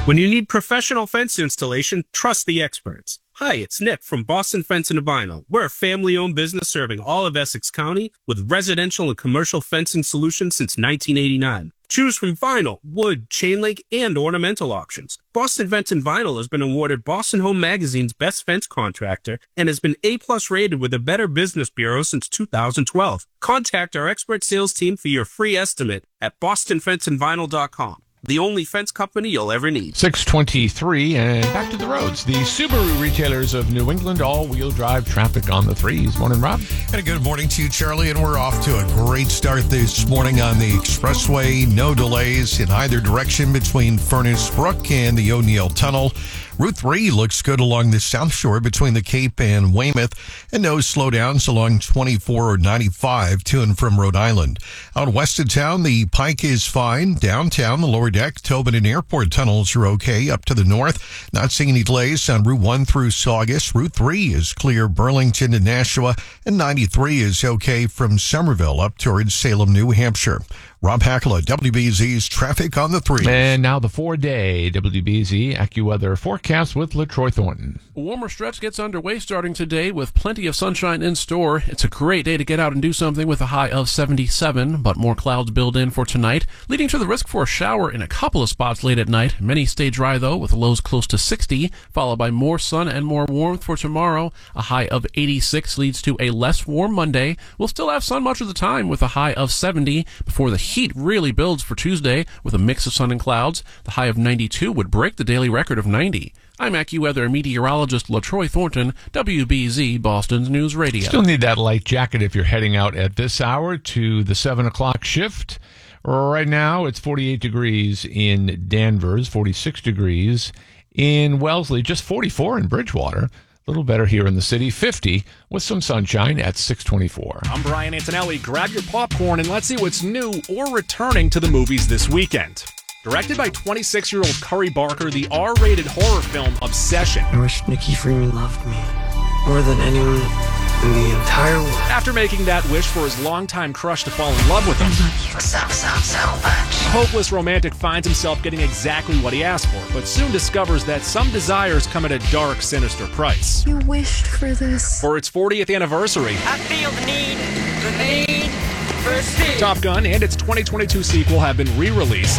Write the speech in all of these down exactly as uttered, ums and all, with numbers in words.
When you need professional fence installation, trust the experts. Hi, it's Nick from Boston Fence and Vinyl. We're a family-owned business serving all of Essex County with residential and commercial fencing solutions since nineteen eighty-nine. Choose from vinyl, wood, chain link, and ornamental options. Boston Fence and Vinyl has been awarded Boston Home Magazine's Best Fence Contractor and has been A-plus rated with the Better Business Bureau since two thousand twelve. Contact our expert sales team for your free estimate at boston fence and vinyl dot com. The only fence company you'll ever need. six twenty-three, and back to the roads. The Subaru retailers of New England, all-wheel drive traffic on the threes. Morning, Rob. And a good morning to you, Charlie. And we're off to a great start this morning on the expressway. No delays in either direction between Furnace Brook and the O'Neill Tunnel. Route three looks good along the South Shore between the Cape and Weymouth, and no slowdowns along twenty-four or ninety-five to and from Rhode Island. Out west of town, the Pike is fine. Downtown, the lower deck, Tobin and Airport tunnels are okay. Up to the north, not seeing any delays on Route one through Saugus. Route three is clear Burlington to Nashua, and ninety-three is okay from Somerville up towards Salem, New Hampshire. Rob Hackler, W B Z's Traffic on the Three. And now the four-day W B Z AccuWeather forecast with LaTroy Thornton. A warmer stretch gets underway starting today with plenty of sunshine in store. It's a great day to get out and do something with a high of seventy-seven, but more clouds build in for tonight, leading to the risk for a shower in a couple of spots late at night. Many stay dry, though, with lows close to sixty, followed by more sun and more warmth for tomorrow. A high of eighty-six leads to a less warm Monday. We'll still have sun much of the time with a high of seventy before the heat really builds for Tuesday with a mix of sun and clouds. The high of ninety-two would break the daily record of ninety. I'm AccuWeather meteorologist LaTroy Thornton, W B Z Boston's News Radio. Still need that light jacket if you're heading out at this hour to the seven o'clock shift. Right now, it's forty-eight degrees in Danvers, forty-six degrees in Wellesley, just forty-four in Bridgewater. A little better here in the city, fifty with some sunshine at six twenty-four. I'm Brian Antonelli. Grab your popcorn and let's see what's new or returning to the movies this weekend. Directed by twenty-six-year-old Curry Barker, the R-rated horror film Obsession. I wish Nikki Freeman loved me more than anyone in the entire world. After making that wish for his longtime crush to fall in love with him, You so, so, so much. hopeless romantic finds himself getting exactly what he asked for, but soon discovers that some desires come at a dark, sinister price. You wished for this. For its fortieth anniversary, I feel the need, the need for speed. Top Gun and its twenty twenty-two sequel have been re-released.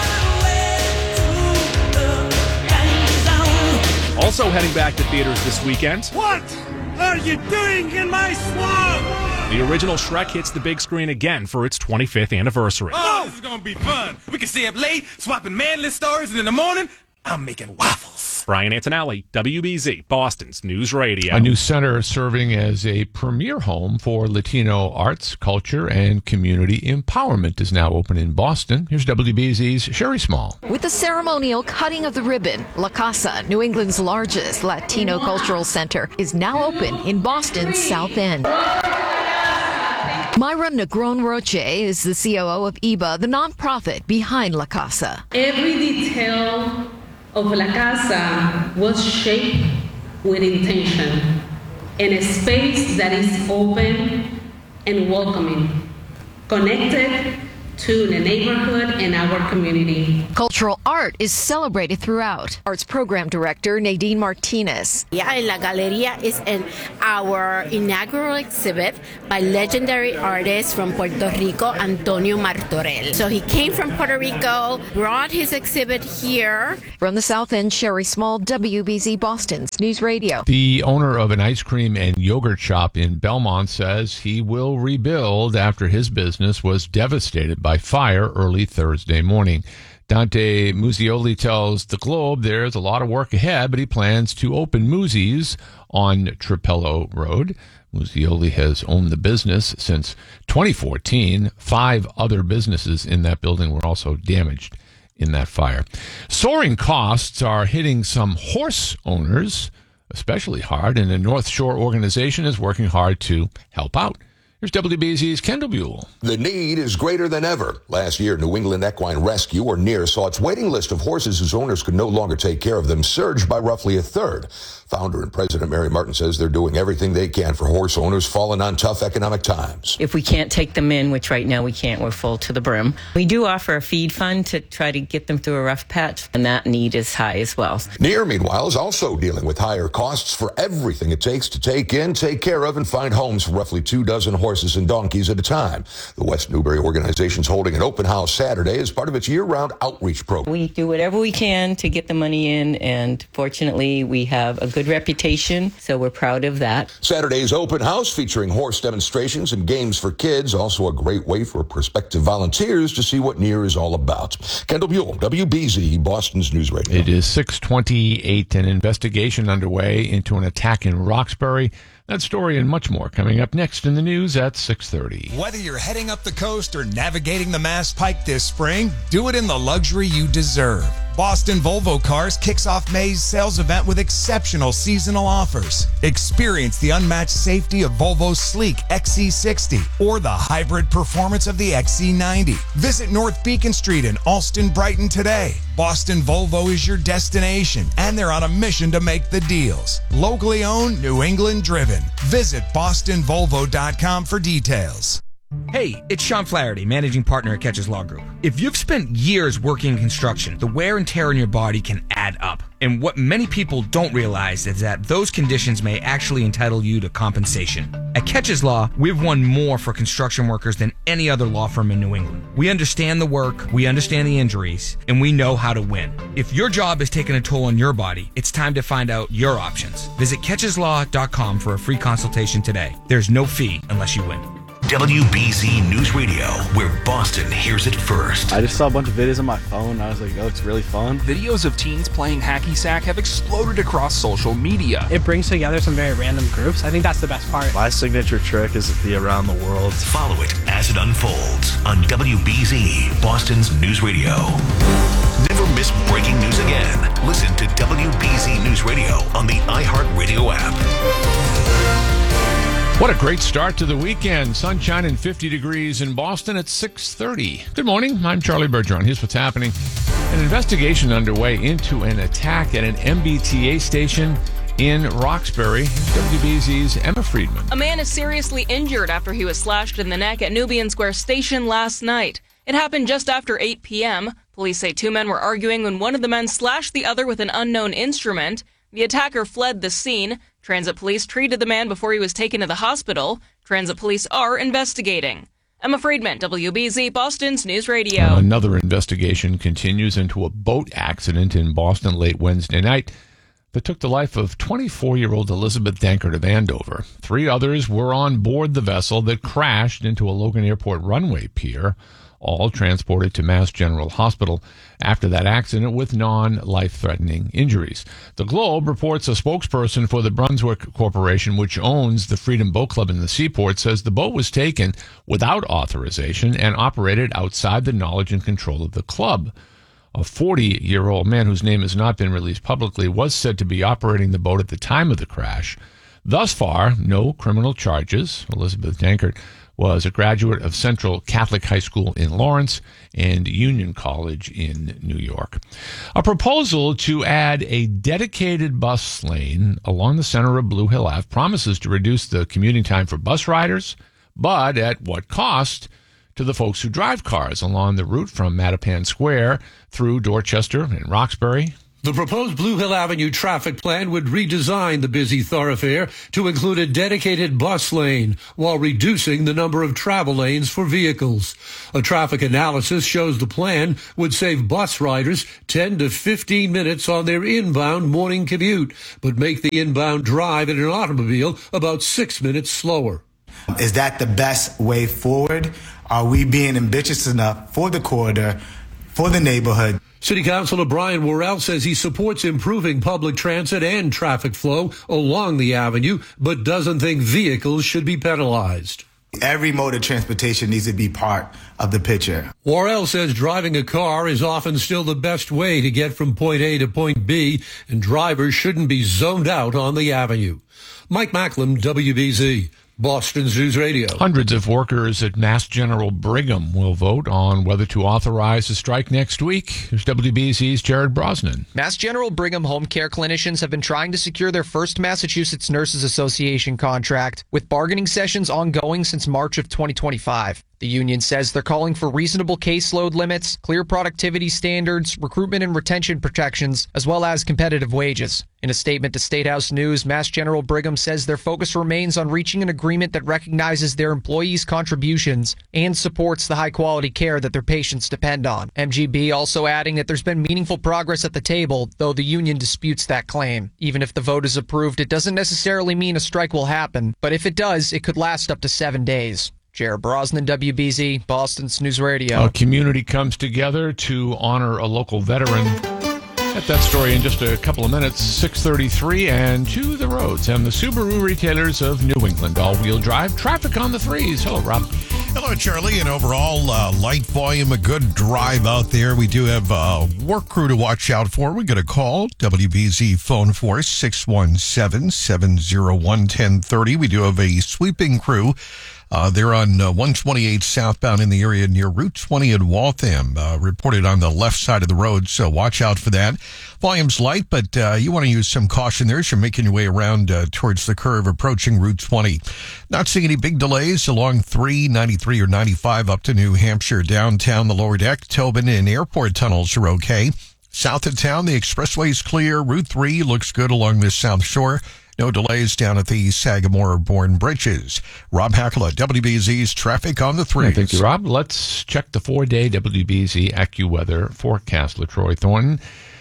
Also heading back to theaters this weekend. What are you doing in my swamp? The original Shrek hits the big screen again for its twenty-fifth anniversary. Oh, this is gonna be fun. We can stay up late, swapping manly stories, and in the morning, I'm making waffles. Brian Antonelli, W B Z, Boston's News Radio. A new center serving as a premier home for Latino arts, culture, and community empowerment is now open in Boston. Here's W B Z's Sherry Small. With the ceremonial cutting of the ribbon, La Casa, New England's largest Latino cultural center, is now open in Boston's South End. Myra Negron Roche is the C O O of I B A, the nonprofit behind La Casa. Every detail of La Casa was shaped with intention in a space that is open and welcoming, connected to the neighborhood and our community. Cultural art is celebrated throughout. Arts Program Director Nadine Martinez. Yeah, La Galeria is an, our inaugural exhibit by legendary artist from Puerto Rico, Antonio Martorell. So he came from Puerto Rico, brought his exhibit here. From the South End, Sherry Small, W B Z Boston's News Radio. The owner of an ice cream and yogurt shop in Belmont says he will rebuild after his business was devastated by fire early Thursday morning. Dante Muzioli tells The Globe there's a lot of work ahead, but he plans to open Muzi's on Trapello Road. Muzioli has owned the business since twenty fourteen. Five other businesses in that building were also damaged in that fire. Soaring costs are hitting some horse owners especially hard, and the North Shore organization is working hard to help out. Here's W B Z's Kendall Buell. The need is greater than ever. Last year, New England Equine Rescue, or NEAR, saw its waiting list of horses whose owners could no longer take care of them surge by roughly a third. Founder and President Mary Martin says they're doing everything they can for horse owners falling on tough economic times. If we can't take them in, which right now we can't, we're full to the brim, we do offer a feed fund to try to get them through a rough patch, and that need is high as well. NEAR, meanwhile, is also dealing with higher costs for everything it takes to take in, take care of, and find homes for roughly two dozen horses and donkeys at a time. The West Newbury organization is holding an open house Saturday as part of its year-round outreach program. We do whatever we can to get the money in, and fortunately, we have a good reputation, so we're proud of that. Saturday's open house featuring horse demonstrations and games for kids, also a great way for prospective volunteers to see what NEAR is all about. Kendall Buell, W B Z, Boston's News Radio. It is six twenty-eight, an investigation underway into an attack in Roxbury. That story and much more coming up next in the news at six thirty. Whether you're heading up the coast or navigating the Mass Pike this spring, do it in the luxury you deserve. Boston Volvo Cars kicks off May's sales event with exceptional seasonal offers. Experience the unmatched safety of Volvo's sleek X C sixty or the hybrid performance of the X C ninety. Visit North Beacon Street in Alston, Brighton today. Boston Volvo is your destination, and they're on a mission to make the deals. Locally owned, New England driven. Visit boston volvo dot com for details. Hey, it's Sean Flaherty, managing partner at Catches Law Group. If you've spent years working in construction, the wear and tear on your body can add up. And what many people don't realize is that those conditions may actually entitle you to compensation. At Catches Law, we've won more for construction workers than any other law firm in New England. We understand the work, we understand the injuries, and we know how to win. If your job is taking a toll on your body, it's time to find out your options. Visit catches law dot com for a free consultation today. There's no fee unless you win. W B Z News Radio, where Boston hears it first. I just saw a bunch of videos on my phone, and I was like, oh, it's really fun. Videos of teens playing hacky sack have exploded across social media. It brings together some very random groups. I think that's the best part. My signature trick is the around the world. Follow it as it unfolds on W B Z, Boston's News Radio. Never miss breaking news again. Listen to W B Z News Radio on the iHeartRadio app. What a great start to the weekend. Sunshine and fifty degrees in Boston at six thirty. Good morning. I'm Charlie Bergeron. Here's what's happening. An investigation underway into an attack at an M B T A station in Roxbury. W B Z's Emma Friedman. A man is seriously injured after he was slashed in the neck at Nubian Square Station last night. It happened just after eight p.m. Police say two men were arguing when one of the men slashed the other with an unknown instrument. The attacker fled the scene. Transit police treated the man before he was taken to the hospital. Transit police are investigating. Emma Friedman, W B Z, Boston's News Radio. Uh, another investigation continues into a boat accident in Boston late Wednesday night that took the life of twenty-four-year-old Elizabeth Dankert of Andover. Three others were on board the vessel that crashed into a Logan Airport runway pier, all transported to Mass General Hospital after that accident with non-life-threatening injuries. The Globe reports a spokesperson for the Brunswick Corporation, which owns the Freedom Boat Club in the Seaport, says the boat was taken without authorization and operated outside the knowledge and control of the club. A forty-year-old man whose name has not been released publicly was said to be operating the boat at the time of the crash. Thus far, no criminal charges. Elizabeth Dankert was a graduate of Central Catholic High School in Lawrence and Union College in New York. A proposal to add a dedicated bus lane along the center of Blue Hill Avenue promises to reduce the commuting time for bus riders, but at what cost to the folks who drive cars along the route from Mattapan Square through Dorchester and Roxbury? The proposed Blue Hill Avenue traffic plan would redesign the busy thoroughfare to include a dedicated bus lane while reducing the number of travel lanes for vehicles. A traffic analysis shows the plan would save bus riders ten to fifteen minutes on their inbound morning commute, but make the inbound drive in an automobile about six minutes slower. Is that the best way forward? Are we being ambitious enough for the corridor, for the neighborhood? City Councilor Brian Worrell says he supports improving public transit and traffic flow along the avenue, but doesn't think vehicles should be penalized. Every mode of transportation needs to be part of the picture. Worrell says driving a car is often still the best way to get from point A to point B, and drivers shouldn't be zoned out on the avenue. Mike Macklem, W B Z, Boston's News Radio. Hundreds of workers at Mass General Brigham will vote on whether to authorize a strike next week. Here's W B Z's Jared Brosnan. Mass General Brigham home care clinicians have been trying to secure their first Massachusetts Nurses Association contract, with bargaining sessions ongoing since March of twenty twenty-five. The union says they're calling for reasonable caseload limits, clear productivity standards, recruitment and retention protections, as well as competitive wages. In a statement to State House News, Mass General Brigham says their focus remains on reaching an agreement that recognizes their employees' contributions and supports the high-quality care that their patients depend on. M G B also adding that there's been meaningful progress at the table, though the union disputes that claim. Even if the vote is approved, it doesn't necessarily mean a strike will happen, but if it does, it could last up to seven days. Jared Brosnan, W B Z, Boston's News Radio. A community comes together to honor a local veteran. Get that story in just a couple of minutes. six thirty-three and to the roads and the Subaru retailers of New England. All-wheel drive traffic on the threes. Hello, Rob. Hello, Charlie. And overall, uh, light volume, a good drive out there. We do have a work crew to watch out for. We got a call. W B Z phone for us, six one seven, seven zero one, one zero three zero. We do have a sweeping crew. Uh, they're on uh, one twenty-eight southbound in the area near Route twenty in Waltham, uh, reported on the left side of the road, so watch out for that. Volume's light, but uh, you want to use some caution there as you're making your way around uh, towards the curve approaching Route twenty. Not seeing any big delays along three, ninety-three, or ninety-five up to New Hampshire. Downtown, the lower deck, Tobin, and airport tunnels are okay. South of town, the expressway's clear. Route three looks good along the south shore. No delays down at the Sagamore-Bourne bridges. Rob Hackala, W B Z's Traffic on the Threes. Yeah, thank you, Rob. Let's check the four-day W B Z AccuWeather forecast. LaTroy Thornton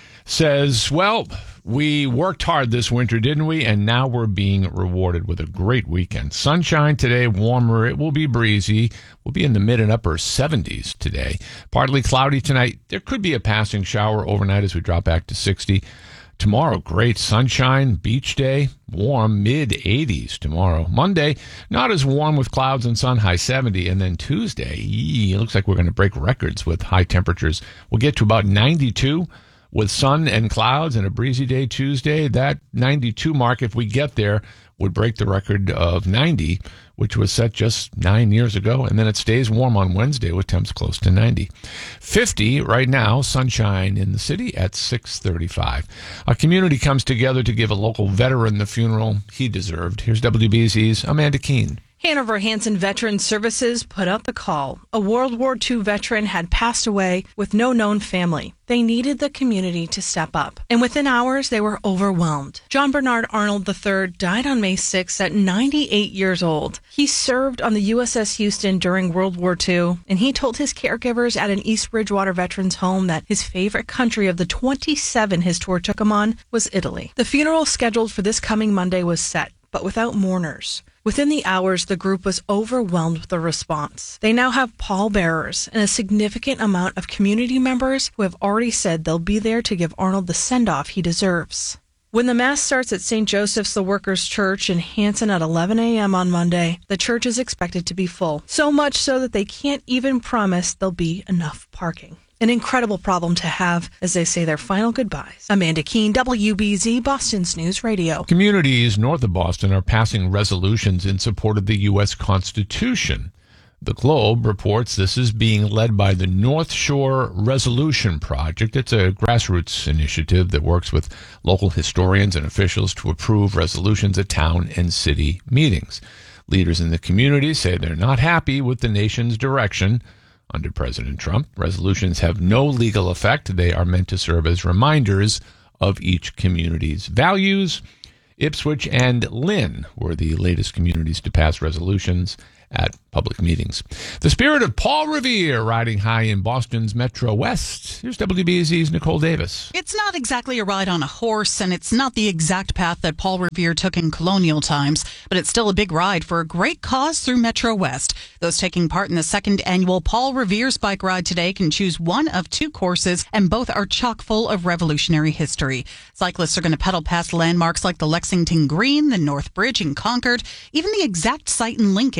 says, well, we worked hard this winter, didn't we? And now we're being rewarded with a great weekend. Sunshine today, warmer. It will be breezy. We'll be in the mid and upper seventies today. Partly cloudy tonight. There could be a passing shower overnight as we drop back to sixty. Tomorrow, great sunshine, beach day, warm, mid-eighties tomorrow. Monday, not as warm with clouds and sun, high seventy. And then Tuesday, it looks like we're going to break records with high temperatures. We'll get to about ninety-two with sun and clouds and a breezy day Tuesday. That ninety-two mark, if we get there, would break the record of ninety, which was set just nine years ago. And then it stays warm on Wednesday with temps close to ninety. fifty right now, sunshine in the city at six thirty-five. A community comes together to give a local veteran the funeral he deserved. Here's W B Z's Amanda Keene. Hanover Hanson Veterans Services put out the call. A World War Two veteran had passed away with no known family. They needed the community to step up, and within hours, they were overwhelmed. John Bernard Arnold the third died on May sixth at ninety-eight years old. He served on the U S S Houston during World War Two, and he told his caregivers at an East Bridgewater Veterans home that his favorite country of the twenty-seven his tour took him on was Italy. The funeral scheduled for this coming Monday was set, but without mourners. Within the hours, the group was overwhelmed with the response. They now have pallbearers and a significant amount of community members who have already said they'll be there to give Arnold the send-off he deserves. When the Mass starts at Saint Joseph's the Workers' Church in Hanson at eleven a.m. on Monday, the church is expected to be full. So much so that they can't even promise there'll be enough parking. An incredible problem to have as they say their final goodbyes. Amanda Keene, W B Z, Boston's News Radio. Communities north of Boston are passing resolutions in support of the U S Constitution. The Globe reports this is being led by the North Shore Resolution Project. It's a grassroots initiative that works with local historians and officials to approve resolutions at town and city meetings. Leaders in the community say they're not happy with the nation's direction under President Trump. Resolutions have no legal effect. They are meant to serve as reminders of each community's values. Ipswich and Lynn were the latest communities to pass resolutions at public meetings. The spirit of Paul Revere riding high in Boston's Metro West. Here's W B Z's Nicole Davis. It's not exactly a ride on a horse, and it's not the exact path that Paul Revere took in colonial times, but it's still a big ride for a great cause through Metro West. Those taking part in the second annual Paul Revere's Bike Ride today can choose one of two courses, and both are chock full of revolutionary history. Cyclists are going to pedal past landmarks like the Lexington Green, the North Bridge in Concord, even the exact site in Lincoln where Paul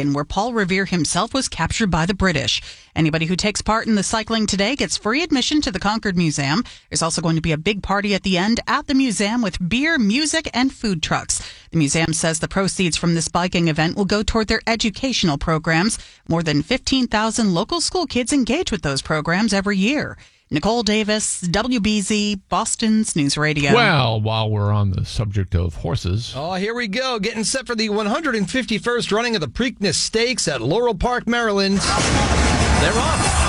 Paul Revere himself was captured by the British. Anybody who takes part in the cycling today gets free admission to the Concord Museum. There's also going to be a big party at the end at the museum with beer, music, and food trucks. The museum says the proceeds from this biking event will go toward their educational programs. More than fifteen thousand local school kids engage with those programs every year. Nicole Davis, W B Z, Boston's News Radio. Well, while we're on the subject of horses. Oh, here we go. Getting set for the one hundred fifty-first running of the Preakness Stakes at Laurel Park, Maryland. They're off.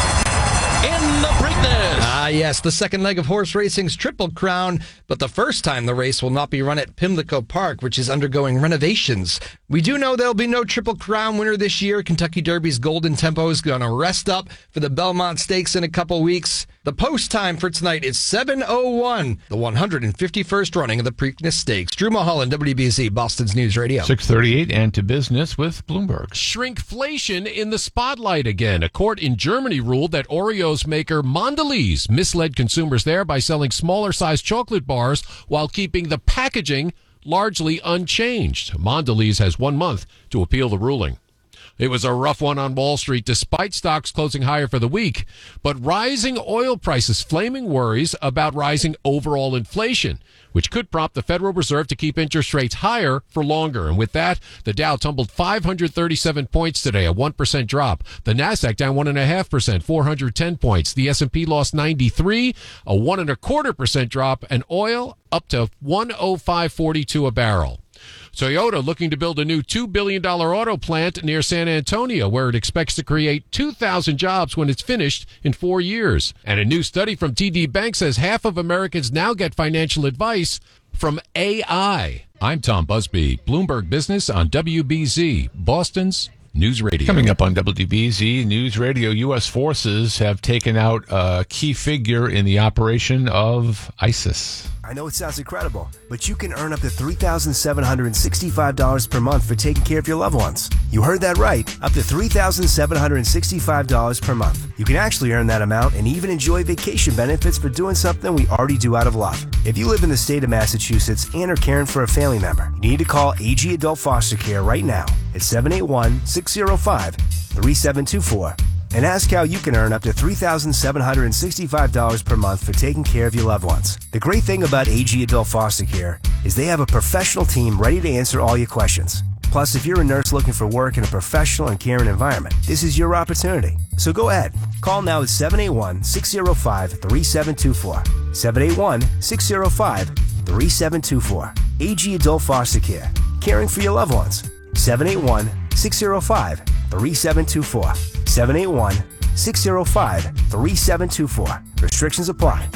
In the Preakness. Ah, yes, the second leg of horse racing's Triple Crown, but the first time the race will not be run at Pimlico Park, which is undergoing renovations. We do know there'll be no Triple Crown winner this year. Kentucky Derby's Golden Tempo is going to rest up for the Belmont Stakes in a couple weeks. The post time for tonight is seven oh one, the one hundred fifty-first running of the Preakness Stakes. Drew Mulholland, W B Z, Boston's News Radio. six thirty-eight, and to business with Bloomberg. Shrinkflation in the spotlight again. A court in Germany ruled that Oreos maker Mondelez misled consumers there by selling smaller-sized chocolate bars while keeping the packaging largely unchanged. Mondelez has one month to appeal the ruling. It was a rough one on Wall Street, despite stocks closing higher for the week. But rising oil prices, flaming worries about rising overall inflation, which could prompt the Federal Reserve to keep interest rates higher for longer. And with that, the Dow tumbled five hundred thirty-seven points today, a one percent drop. The Nasdaq down one point five percent, four hundred ten points. The S and P lost ninety-three, a one and a quarter percent drop. And oil up to one oh five forty-two a barrel. Toyota looking to build a new two billion dollars auto plant near San Antonio, where it expects to create two thousand jobs when it's finished in four years. And a new study from T D Bank says half of Americans now get financial advice from A I. I'm Tom Busby, Bloomberg Business on W B Z, Boston's News Radio. Coming up on W B Z News Radio, U S forces have taken out a key figure in the operation of ISIS. I know it sounds incredible, but you can earn up to three thousand seven hundred sixty-five dollars per month for taking care of your loved ones. You heard that right, up to three thousand seven hundred sixty-five dollars per month. You can actually earn that amount and even enjoy vacation benefits for doing something we already do out of love. If you live in the state of Massachusetts and are caring for a family member, you need to call A G Adult Foster Care right now at seven eight one, six zero five, three seven two four. And ask how you can earn up to three thousand seven hundred sixty-five dollars per month for taking care of your loved ones. The great thing about A G Adult Foster Care is they have a professional team ready to answer all your questions. Plus, if you're a nurse looking for work in a professional and caring environment, this is your opportunity. So go ahead. Call now at seven eight one, six zero five, three seven two four. seven eight one, six zero five, three seven two four. A G Adult Foster Care. Caring for your loved ones. seven eight one, six zero five, three seven two four. seven eight one, six zero five, three seven two four. Restrictions apply.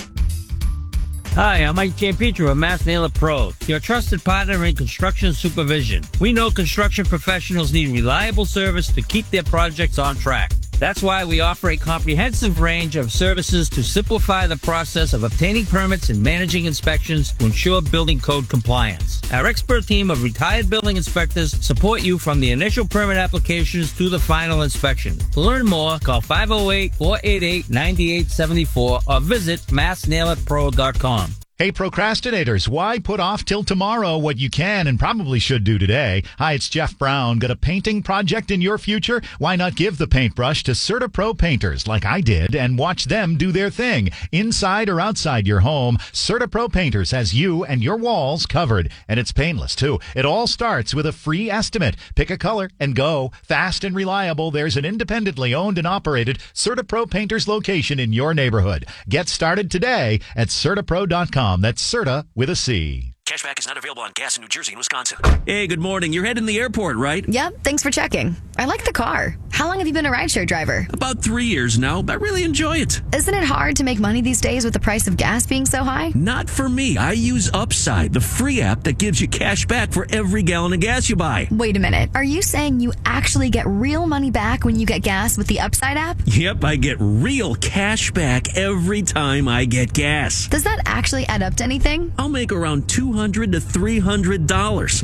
Hi, I'm Mike Giampietro of Mass Nailor Pros, your trusted partner in construction supervision. We know construction professionals need reliable service to keep their projects on track. That's why we offer a comprehensive range of services to simplify the process of obtaining permits and managing inspections to ensure building code compliance. Our expert team of retired building inspectors support you from the initial permit applications to the final inspection. To learn more, call five oh eight, four eight eight, nine eight seven four or visit mass nail it pro dot com. Hey, procrastinators, why put off till tomorrow what you can and probably should do today? Hi, it's Jeff Brown. Got a painting project in your future? Why not give the paintbrush to CertaPro painters like I did and watch them do their thing? Inside or outside your home, CertaPro Painters has you and your walls covered. And it's painless, too. It all starts with a free estimate. Pick a color and go. Fast and reliable, there's an independently owned and operated CertaPro Painters location in your neighborhood. Get started today at CertaPro dot com. That's Certa with a C. Cashback is not available on gas in New Jersey and Wisconsin. Hey, good morning. You're heading to the airport, right? Yep, thanks for checking. I like the car. How long have you been a rideshare driver? About three years now. I really enjoy it. Isn't it hard to make money these days with the price of gas being so high? Not for me. I use Upside, the free app that gives you cash back for every gallon of gas you buy. Wait a minute. Are you saying you actually get real money back when you get gas with the Upside app? Yep, I get real cash back every time I get gas. Does that actually add up to anything? I'll make around two hundred to three hundred dollars.